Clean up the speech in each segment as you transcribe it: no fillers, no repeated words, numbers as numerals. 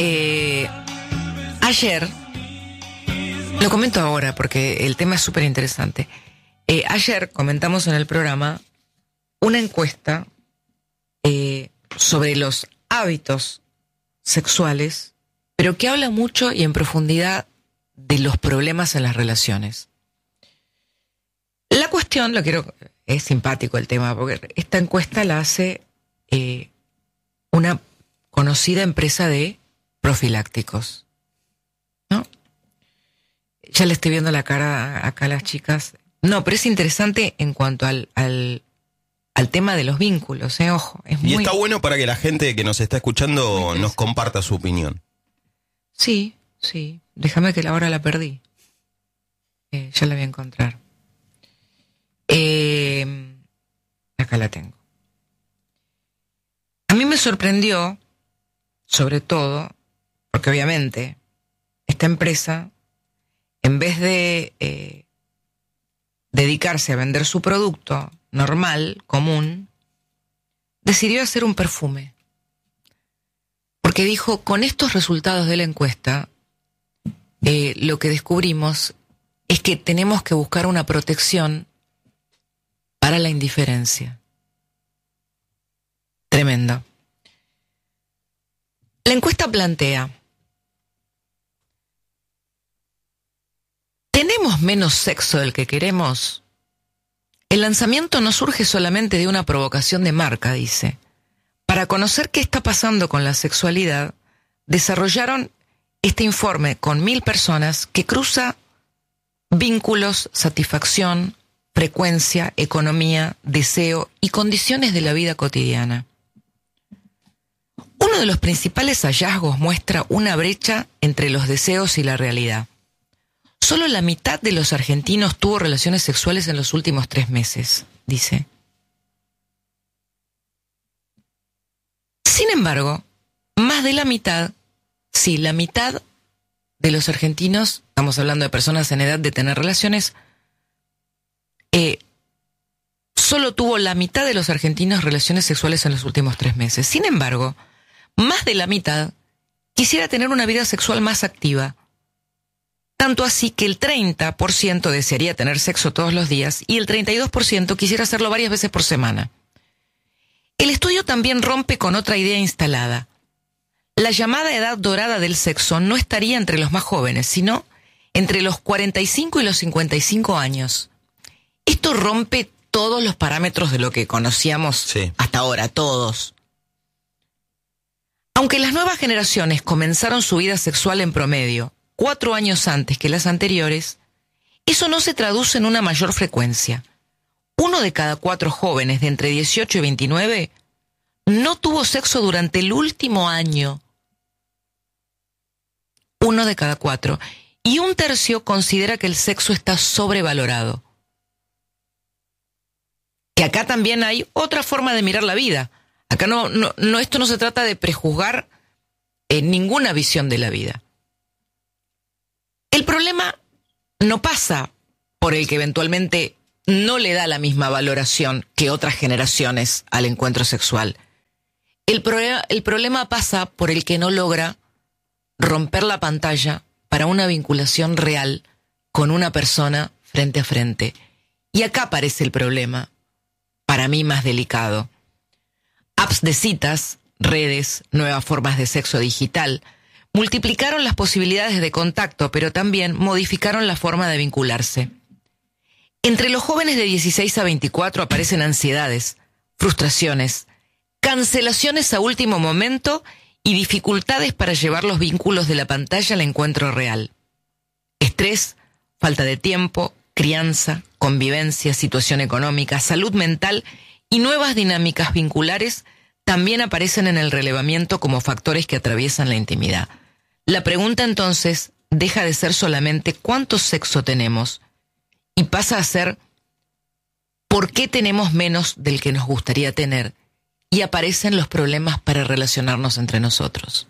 Ayer, lo comento ahora porque el tema es súper interesante. Ayer comentamos en el programa una encuesta sobre los hábitos sexuales, pero que habla mucho y en profundidad de los problemas en las relaciones. La cuestión, es simpático el tema, porque esta encuesta la hace una conocida empresa de profilácticos, ¿no? Ya le estoy viendo la cara acá a las chicas. No, pero es interesante en cuanto al tema de los vínculos, ojo. Y está bueno para que la gente que nos está escuchando nos comparta su opinión. Sí. Déjame que ahora la perdí. Ya la voy a encontrar. Acá la tengo. A mí me sorprendió, sobre todo, porque obviamente esta empresa, en vez de dedicarse a vender su producto normal, común, decidió hacer un perfume. Porque dijo, con estos resultados de la encuesta, lo que descubrimos es que tenemos que buscar una protección para la indiferencia. Tremendo. La encuesta plantea: ¿tenemos menos sexo del que queremos? El lanzamiento no surge solamente de una provocación de marca, dice. Para conocer qué está pasando con la sexualidad, desarrollaron este informe con 1.000 personas que cruza vínculos, satisfacción, frecuencia, economía, deseo y condiciones de la vida cotidiana. Uno de los principales hallazgos muestra una brecha entre los deseos y la realidad. Solo la mitad de los argentinos tuvo relaciones sexuales en los últimos 3 meses, dice. Sin embargo, más de la mitad de los argentinos, estamos hablando de personas en edad de tener relaciones, solo tuvo la mitad de los argentinos relaciones sexuales en los últimos 3 meses. Sin embargo, más de la mitad quisiera tener una vida sexual más activa. Tanto así que el 30% desearía tener sexo todos los días y el 32% quisiera hacerlo varias veces por semana. El estudio también rompe con otra idea instalada. La llamada edad dorada del sexo no estaría entre los más jóvenes, sino entre los 45 y los 55 años. Esto rompe todos los parámetros de lo que conocíamos hasta ahora, todos. Aunque las nuevas generaciones comenzaron su vida sexual en promedio 4 años antes que las anteriores, eso no se traduce en una mayor frecuencia. 1 de cada 4 jóvenes de entre 18 y 29 no tuvo sexo durante el último año. 1 de cada 4. Y 1/3 considera que el sexo está sobrevalorado. Que acá también hay otra forma de mirar la vida. Acá esto no se trata de prejuzgar ninguna visión de la vida. El problema no pasa por el que eventualmente no le da la misma valoración que otras generaciones al encuentro sexual. El problema pasa por el que no logra romper la pantalla para una vinculación real con una persona frente a frente. Y acá aparece el problema, para mí más delicado. Apps de citas, redes, nuevas formas de sexo digital, multiplicaron las posibilidades de contacto, pero también modificaron la forma de vincularse. Entre los jóvenes de 16 a 24 aparecen ansiedades, frustraciones, cancelaciones a último momento y dificultades para llevar los vínculos de la pantalla al encuentro real. Estrés, falta de tiempo, crianza, convivencia, situación económica, salud mental y nuevas dinámicas vinculares también aparecen en el relevamiento como factores que atraviesan la intimidad. La pregunta entonces deja de ser solamente ¿cuánto sexo tenemos? Y pasa a ser ¿por qué tenemos menos del que nos gustaría tener? Y aparecen los problemas para relacionarnos entre nosotros.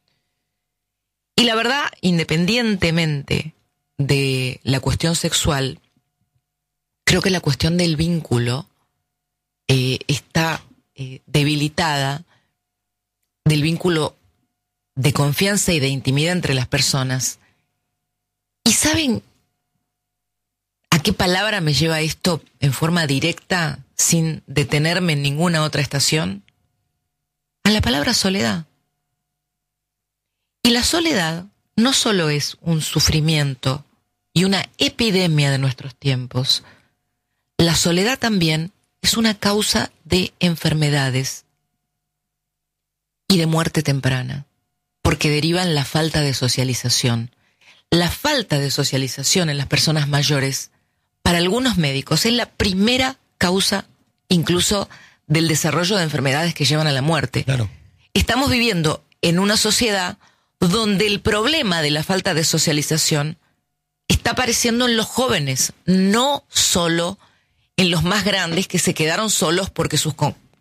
Y la verdad, independientemente de la cuestión sexual, creo que la cuestión del vínculo está debilitada, del vínculo de confianza y de intimidad entre las personas. ¿Y saben a qué palabra me lleva esto en forma directa, sin detenerme en ninguna otra estación? A la palabra soledad. Y la soledad no solo es un sufrimiento y una epidemia de nuestros tiempos. La soledad también es una causa de enfermedades y de muerte temprana, porque deriva en la falta de socialización. La falta de socialización en las personas mayores, para algunos médicos, es la primera causa incluso del desarrollo de enfermedades que llevan a la muerte. Claro. Estamos viviendo en una sociedad donde el problema de la falta de socialización está apareciendo en los jóvenes, no solo en los más grandes que se quedaron solos porque sus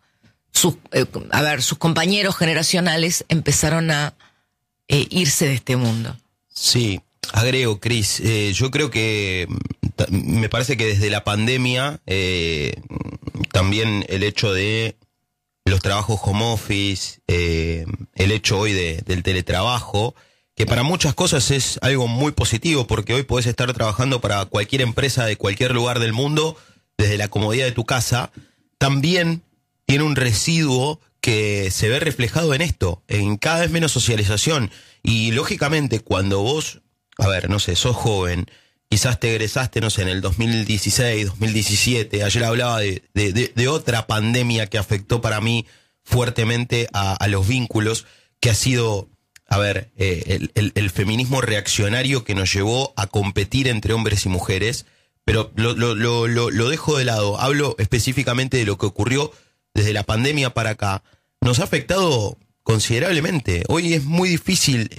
compañeros generacionales empezaron a irse de este mundo. Sí, agrego, Cris, yo creo que me parece que desde la pandemia también el hecho de los trabajos home office, el hecho hoy del teletrabajo, que para muchas cosas es algo muy positivo, porque hoy podés estar trabajando para cualquier empresa de cualquier lugar del mundo desde la comodidad de tu casa, también tiene un residuo que se ve reflejado en esto, en cada vez menos socialización. Y lógicamente cuando vos, no sé, sos joven, quizás te egresaste, no sé, en el 2016, 2017, ayer hablaba de otra pandemia que afectó para mí fuertemente a los vínculos, que ha sido, el feminismo reaccionario que nos llevó a competir entre hombres y mujeres, pero lo dejo de lado, hablo específicamente de lo que ocurrió desde la pandemia para acá. Nos ha afectado considerablemente. Hoy es muy difícil,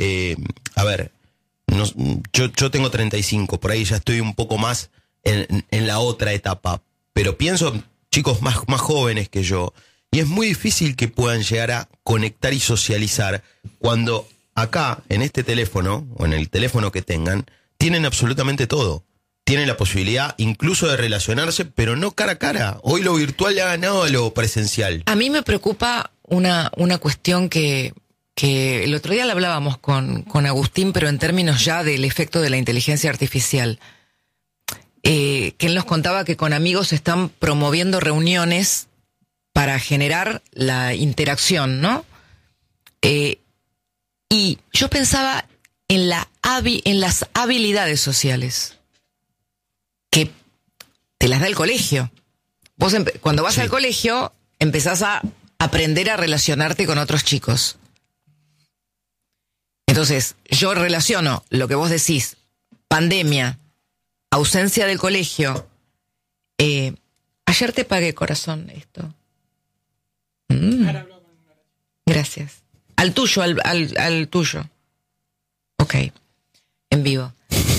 yo tengo 35, por ahí ya estoy un poco más en la otra etapa, pero pienso en chicos más jóvenes que yo, y es muy difícil que puedan llegar a conectar y socializar cuando acá, en este teléfono, o en el teléfono que tengan, tienen absolutamente todo. Tienen la posibilidad incluso de relacionarse, pero no cara a cara. Hoy lo virtual le ha ganado a lo presencial. A mí me preocupa una cuestión que el otro día la hablábamos con Agustín, pero en términos ya del efecto de la inteligencia artificial. Que él nos contaba que con amigos están promoviendo reuniones para generar la interacción, ¿no? Y yo pensaba en las habilidades sociales que te las da el colegio. Vos cuando vas al colegio empezás a aprender a relacionarte con otros chicos. Entonces, yo relaciono lo que vos decís, pandemia, ausencia del colegio. Ayer te pagué, corazón, esto. Gracias. Al tuyo, al tuyo. Ok, en vivo.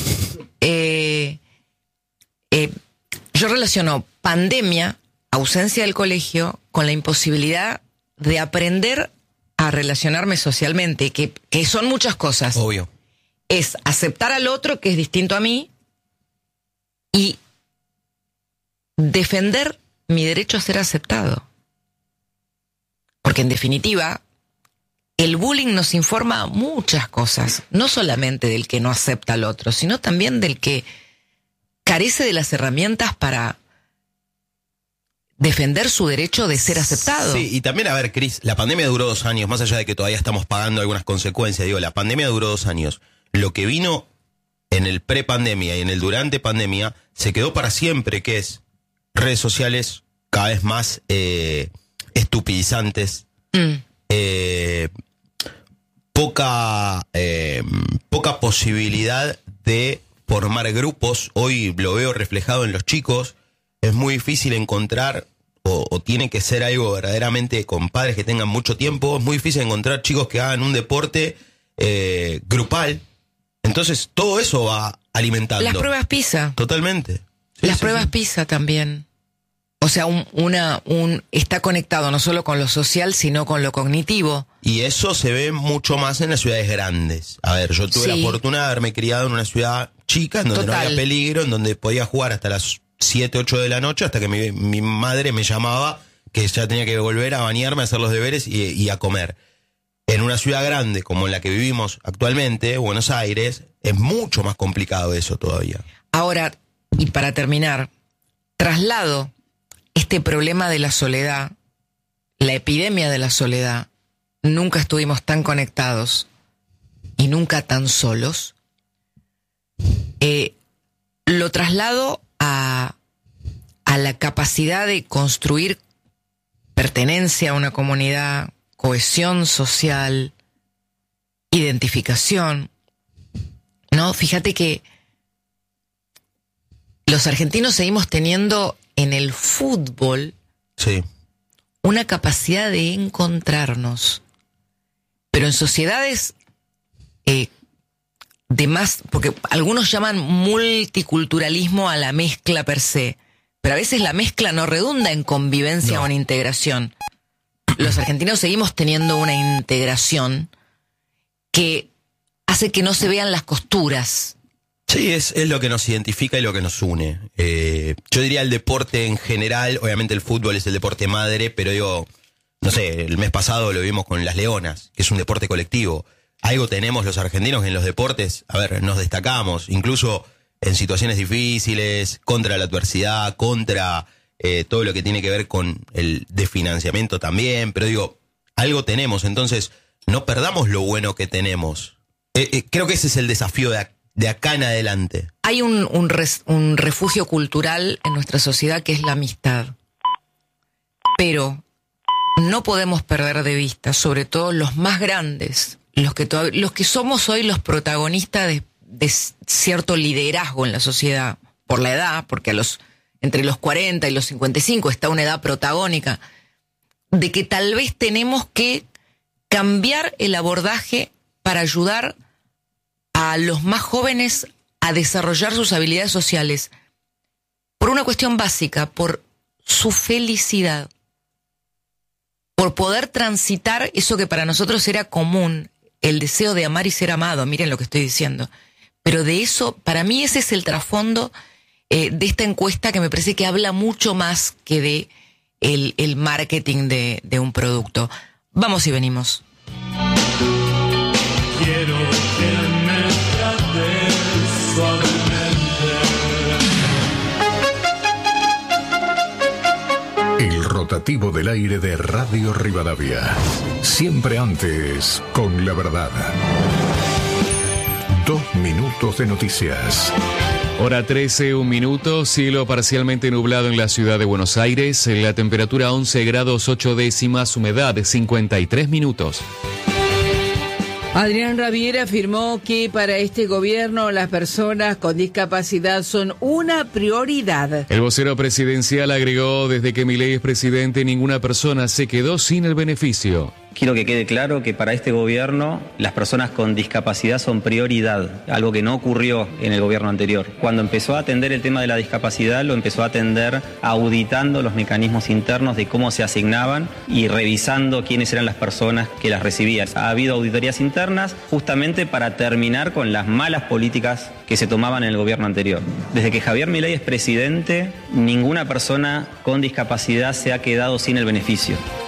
Yo relaciono pandemia, ausencia del colegio, con la imposibilidad de aprender a relacionarme socialmente, que son muchas cosas. Obvio. Es aceptar al otro que es distinto a mí y defender mi derecho a ser aceptado. Porque en definitiva, el bullying nos informa muchas cosas, no solamente del que no acepta al otro, sino también del que carece de las herramientas para defender su derecho de ser aceptado. Sí, y también, Cris, la pandemia duró 2 años, más allá de que todavía estamos pagando algunas consecuencias, la pandemia duró 2 años. Lo que vino en el pre-pandemia y en el durante pandemia se quedó para siempre, que es redes sociales cada vez más estupidizantes, poca posibilidad de formar grupos. Hoy lo veo reflejado en los chicos. Es muy difícil encontrar, o tiene que ser algo verdaderamente con padres que tengan mucho tiempo. Es muy difícil encontrar chicos que hagan un deporte grupal. Entonces todo eso va alimentando. Las pruebas PISA. Totalmente. Las pruebas PISA también. O sea, está conectado no solo con lo social, sino con lo cognitivo. Y eso se ve mucho más en las ciudades grandes. Yo tuve la fortuna de haberme criado en una ciudad chica, en donde no había peligro, en donde podía jugar hasta las 7, 8 de la noche, hasta que mi madre me llamaba, que ya tenía que volver a bañarme, a hacer los deberes y a comer. En una ciudad grande como en la que vivimos actualmente, Buenos Aires, es mucho más complicado eso todavía. Ahora, y para terminar, traslado este problema de la soledad, la epidemia de la soledad. Nunca estuvimos tan conectados y nunca tan solos. Lo traslado a la capacidad de construir pertenencia a una comunidad, cohesión social, identificación. No, fíjate que los argentinos seguimos teniendo en el fútbol una capacidad de encontrarnos, pero en sociedades de más, porque algunos llaman multiculturalismo a la mezcla per se, pero a veces la mezcla no redunda en convivencia o en integración. Los argentinos seguimos teniendo una integración que hace que no se vean las costuras. Sí, es lo que nos identifica y lo que nos une. Yo diría el deporte en general, obviamente el fútbol es el deporte madre, pero digo, no sé, el mes pasado lo vimos con las Leonas, que es un deporte colectivo. Algo tenemos los argentinos en los deportes, a ver, nos destacamos, incluso en situaciones difíciles, contra la adversidad, contra todo lo que tiene que ver con el desfinanciamiento también, pero digo, algo tenemos, entonces no perdamos lo bueno que tenemos. Creo que ese es el desafío de acá en adelante. Hay un refugio cultural en nuestra sociedad que es la amistad. Pero no podemos perder de vista, sobre todo los más grandes, los que somos hoy los protagonistas de cierto liderazgo en la sociedad, por la edad, porque entre los 40 y los 55 está una edad protagónica, de que tal vez tenemos que cambiar el abordaje para ayudar a los más jóvenes a desarrollar sus habilidades sociales por una cuestión básica, por su felicidad, por poder transitar eso que para nosotros era común, el deseo de amar y ser amado. Miren lo que estoy diciendo, pero de eso, para mí ese es el trasfondo de esta encuesta, que me parece que habla mucho más que de el marketing de un producto. Vamos y venimos. Quiero que me trates suavemente. El rotativo del aire de Radio Rivadavia. Siempre antes, con la verdad. 2 minutos de noticias. Hora 13, 1 minuto, cielo parcialmente nublado en la ciudad de Buenos Aires, la temperatura 11 grados 8 décimas, humedad 53 minutos. Adrián Rabier afirmó que para este gobierno las personas con discapacidad son una prioridad. El vocero presidencial agregó: desde que Milei es presidente, ninguna persona se quedó sin el beneficio. Quiero que quede claro que para este gobierno las personas con discapacidad son prioridad, algo que no ocurrió en el gobierno anterior. Cuando empezó a atender el tema de la discapacidad, lo empezó a atender auditando los mecanismos internos de cómo se asignaban y revisando quiénes eran las personas que las recibían. Ha habido auditorías internas justamente para terminar con las malas políticas que se tomaban en el gobierno anterior. Desde que Javier Milei es presidente, ninguna persona con discapacidad se ha quedado sin el beneficio.